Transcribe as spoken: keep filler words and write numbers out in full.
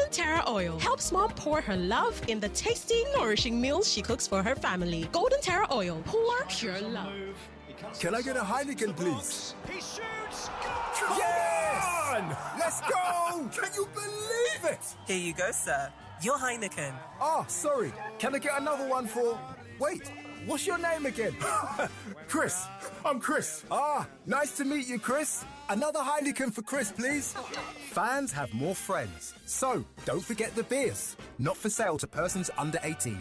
Golden Terra Oil helps mom pour her love in the tasty, nourishing meals she cooks for her family. Golden Terra Oil, pour pure love. Can I get a Heineken, please? He shoots! Yes! Let's go! Can you believe it? Here you go, sir. Your Heineken. Ah, sorry. Can I get another one for... Wait, what's your name again? Chris. I'm Chris. Ah, nice to meet you, Chris. Another Heineken for Chris, please. Fans have more friends. So, don't forget the beers. Not for sale to persons under eighteen.